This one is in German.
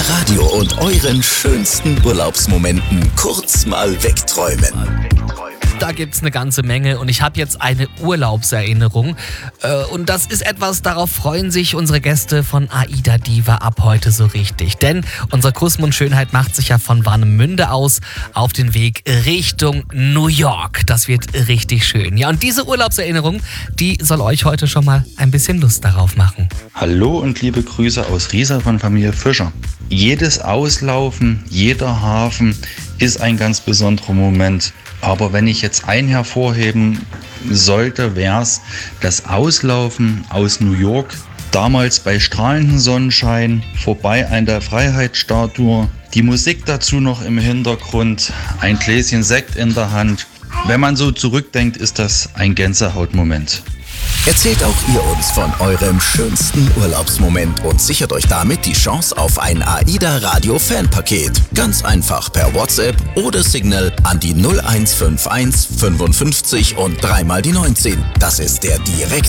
Radio und euren schönsten Urlaubsmomenten kurz mal wegträumen. Da gibt's eine ganze Menge und ich habe jetzt eine Urlaubserinnerung. Und das ist etwas, darauf freuen sich unsere Gäste von AIDA Diva ab heute so richtig. Denn unsere Kussmund-Schönheit macht sich ja von Warnemünde aus auf den Weg Richtung New York. Das wird richtig schön. Ja, und diese Urlaubserinnerung, die soll euch heute schon mal ein bisschen Lust darauf machen. Hallo und liebe Grüße aus Riesa von Familie Fischer. Jedes Auslaufen, jeder Hafen ist ein ganz besonderer Moment. Aber wenn ich jetzt einen hervorheben sollte, wäre es das Auslaufen aus New York. Damals bei strahlendem Sonnenschein, vorbei an der Freiheitsstatue. Die Musik dazu noch im Hintergrund, ein Gläschen Sekt in der Hand. Wenn man so zurückdenkt, ist das ein Gänsehautmoment. Erzählt auch ihr uns von eurem schönsten Urlaubsmoment und sichert euch damit die Chance auf ein AIDA Radio Fanpaket. Ganz einfach per WhatsApp oder Signal an die 0151 55 und dreimal die 19. Das ist der direkte